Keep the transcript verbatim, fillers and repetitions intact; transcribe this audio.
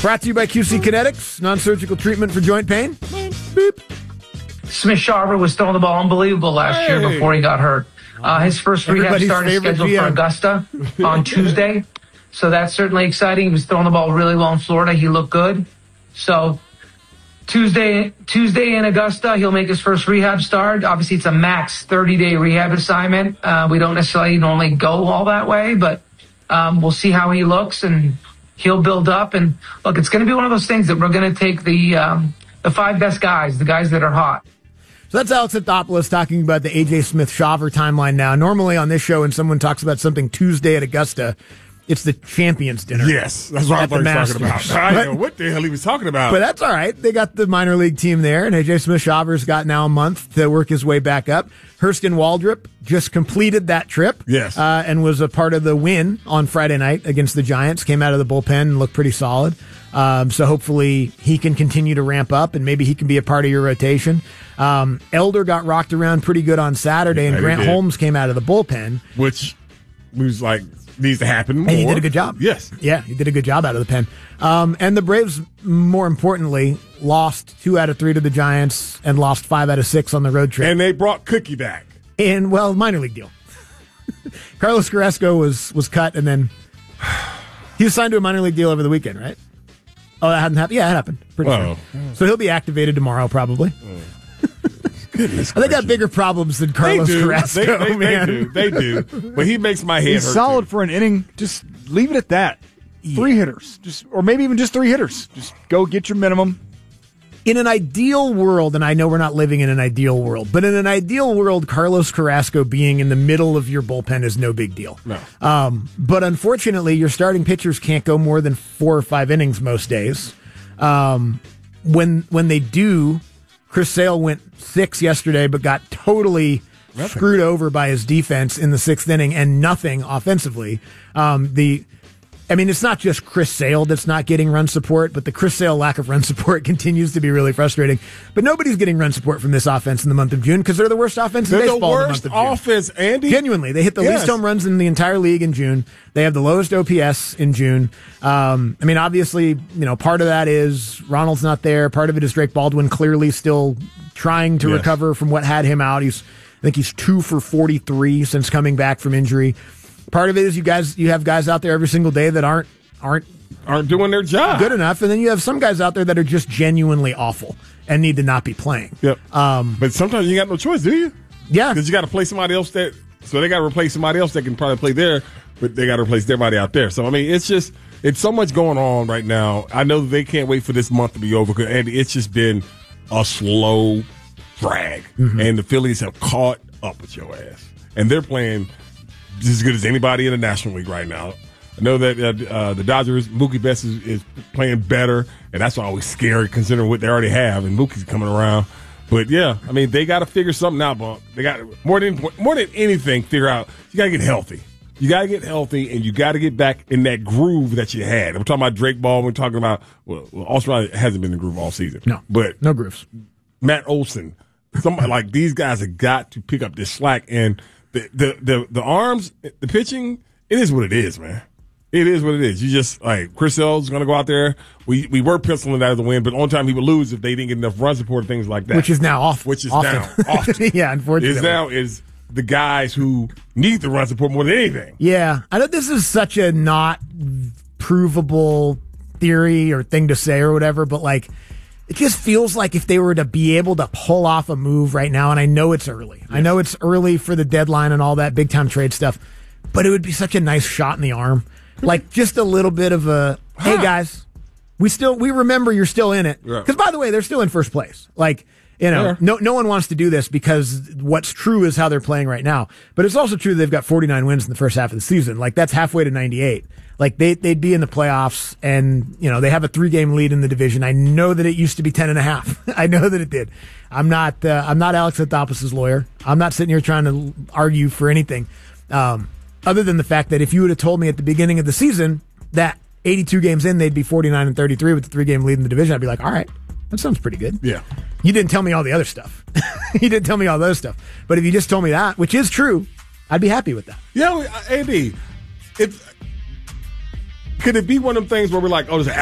Brought to you by Q C Kinetics, non-surgical treatment for joint pain. Beep. Smith-Shawver was throwing the ball unbelievable last hey. year before he got hurt. Uh, his first rehab start is scheduled G M. for Augusta on Tuesday. So that's certainly exciting. He was throwing the ball really well in Florida. He looked good. So Tuesday, Tuesday in Augusta, he'll make his first rehab start. Obviously, it's a max thirty-day rehab assignment. Uh, we don't necessarily normally go all that way, but um, we'll see how he looks, and he'll build up. And look, it's going to be one of those things that we're going to take the um, the five best guys, the guys that are hot. So that's Alex Anthopoulos talking about the A J Smith-Shawver timeline now. Normally on this show, when someone talks about something Tuesday at Augusta, it's the Champions Dinner. Yes, that's what I thought he was talking about. I didn't know what the hell he was talking about. But that's all right. They got the minor league team there, and A J Smith-Shawver's got now a month to work his way back up. Hurston Waldrop just completed that trip. Yes. Uh, and was a part of the win on Friday night against the Giants. Came out of the bullpen and looked pretty solid. Um, so hopefully he can continue to ramp up, and maybe he can be a part of your rotation. Um, Elder got rocked around pretty good on Saturday, and yeah, Grant Holmes came out of the bullpen. Which was like... needs to happen more. And he did a good job. Yes. Yeah, he did a good job out of the pen. Um, and the Braves, more importantly, lost two out of three to the Giants and lost five out of six on the road trip. And they brought Cookie back. In, well, minor league deal. Carlos Carrasco was, was cut, and then he was signed to a minor league deal over the weekend, right? Oh, that hadn't happened? Yeah, it happened. Pretty Whoa. sure. So he'll be activated tomorrow, probably. Oh. Goodness they got bigger problems than Carlos they do. Carrasco, they, they, man. They do. They do. But he makes my head He's hurt. solid too. for an inning. Just leave it at that. Yeah. Three hitters. just Or maybe even just three hitters. Just go get your minimum. In an ideal world, and I know we're not living in an ideal world, but in an ideal world, Carlos Carrasco being in the middle of your bullpen is no big deal. No. Um, but unfortunately, your starting pitchers can't go more than four or five innings most days. Um, when when they do, Chris Sale went six yesterday, but got totally nothing. screwed over by his defense in the sixth inning and nothing offensively. Um, the I mean, it's not just Chris Sale that's not getting run support, but the Chris Sale lack of run support continues to be really frustrating. But nobody's getting run support from this offense in the month of June because they're the worst offense in they're baseball the in the worst month of June. offense, Andy. Genuinely, they hit the yes. least home runs in the entire league in June. They have the lowest O P S in June. Um, I mean, obviously, you know, part of that is Ronald's not there. Part of it is Drake Baldwin clearly still trying to yes. recover from what had him out. He's, I think he's two for forty-three since coming back from injury. Part of it is you guys, you have guys out there every single day that aren't aren't aren't doing their job good enough, and then you have some guys out there that are just genuinely awful and need to not be playing. Yep. Um, but sometimes you got no choice, do you? Yeah, because you got to play somebody else that. So they got to replace somebody else that can probably play there, but they got to replace everybody out there. So I mean, it's just it's so much going on right now. I know that they can't wait for this month to be over, and it's just been a slow drag, mm-hmm. and the Phillies have caught up with your ass, and they're playing just as good as anybody in the National League right now. I know that uh, uh, the Dodgers, Mookie Betts is, is playing better, and that's always scary considering what they already have, and Mookie's coming around. But, yeah, I mean, they got to figure something out, Bunk. They got more than more than anything, figure out you got to get healthy. You got to get healthy, and you got to get back in that groove that you had. I'm talking about Drake Ball. We're talking about, well, well Austin hasn't been in the groove all season. No, but no grooves. Matt Olson, somebody like these guys have got to pick up this slack. And the, the, the, the arms, the pitching, it is what it is, man. It is what it is. You just, like, Chris Sale's going to go out there. We we were penciling that as a win, but on time he would lose if they didn't get enough run support and things like that. Which is now off. Which is often. now often. Yeah, unfortunately. Is now is the guys who need the run support more than anything. Yeah. I know this is such a not provable theory or thing to say or whatever, but, like, it just feels like if they were to be able to pull off a move right now, and I know it's early. Yes. I know it's early for the deadline and all that big-time trade stuff, but it would be such a nice shot in the arm. Like, just a little bit of a, hey, guys, we still, we remember you're still in it. Because, yeah. by the way, they're still in first place. Like, you know, yeah. no no one wants to do this because what's true is how they're playing right now. But it's also true they've got forty-nine wins in the first half of the season. Like, that's halfway to ninety-eight. Like, they, they'd be in the playoffs, and, you know, they have a three-game lead in the division. I know that it used to be ten and a half. I know that it did. I'm not, uh, I'm not Alex Anthopoulos' lawyer. I'm not sitting here trying to argue for anything. Um, Other than the fact that if you would have told me at the beginning of the season that eighty-two games in, they'd be forty-nine and thirty-three with the three-game lead in the division, I'd be like, all right, that sounds pretty good. Yeah. You didn't tell me all the other stuff. You didn't tell me all the other stuff. But if you just told me that, which is true, I'd be happy with that. Yeah, Andy, if, could it be one of them things where we're like, oh, there's an